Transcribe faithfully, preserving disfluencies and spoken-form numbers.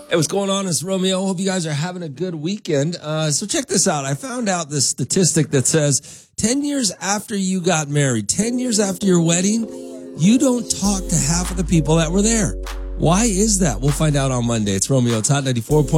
Hey, what's going on? It's Romeo. Hope you guys are having a good weekend. Uh, so check this out. I found out this statistic that says ten years after you got married, ten years after your wedding, you don't talk to half of the people that were there. Why is that? We'll find out on Monday. It's Romeo. It's Hot ninety-four point